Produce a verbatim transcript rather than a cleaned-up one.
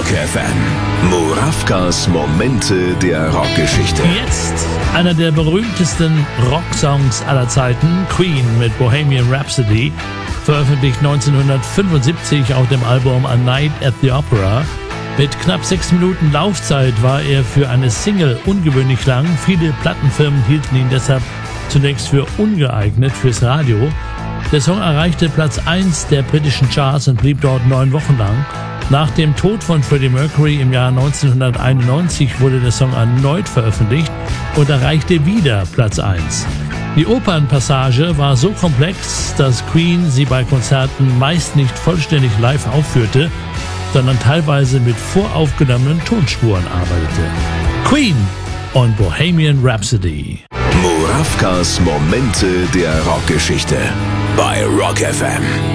Rock F M. Murawkas Momente der Rockgeschichte. Jetzt einer der berühmtesten Rocksongs aller Zeiten, Queen mit Bohemian Rhapsody, veröffentlicht neunzehnhundertfünfundsiebzig auf dem Album A Night at the Opera. Mit knapp sechs Minuten Laufzeit war er für eine Single ungewöhnlich lang. Viele Plattenfirmen hielten ihn deshalb zunächst für ungeeignet fürs Radio. Der Song erreichte Platz eins der britischen Charts und blieb dort neun Wochen lang. Nach dem Tod von Freddie Mercury im Jahr neunzehnhunderteinundneunzig wurde der Song erneut veröffentlicht und erreichte wieder Platz eins. Die Opernpassage war so komplex, dass Queen sie bei Konzerten meist nicht vollständig live aufführte, sondern teilweise mit voraufgenommenen Tonspuren arbeitete. Queen und Bohemian Rhapsody. Murawkas Momente der Rockgeschichte bei Rock F M.